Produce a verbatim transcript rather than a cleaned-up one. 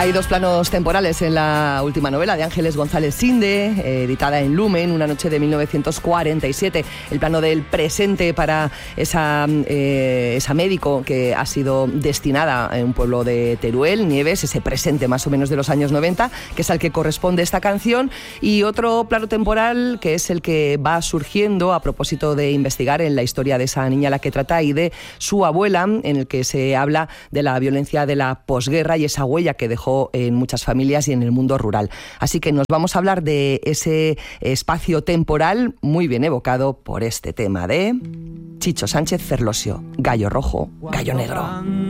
Hay dos planos temporales en la última novela de Ángeles González Sinde, eh, editada en Lumen, Una noche de mil novecientos cuarenta y siete. El plano del presente para esa, eh, esa médico que ha sido destinada en un pueblo de Teruel, Nieves, ese presente más o menos de los años noventa, que es al que corresponde esta canción. Y otro plano temporal que es el que va surgiendo a propósito de investigar en la historia de esa niña a la que trata y de su abuela, en el que se habla de la violencia de la posguerra y esa huella que dejó en muchas familias y en el mundo rural. Así que nos vamos a hablar de ese espacio temporal muy bien evocado por este tema de Chicho Sánchez Ferlosio, Gallo Rojo, Gallo Negro.